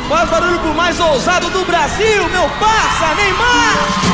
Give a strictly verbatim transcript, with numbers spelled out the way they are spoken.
Faz barulho pro mais ousado do Brasil, meu parça, Neymar!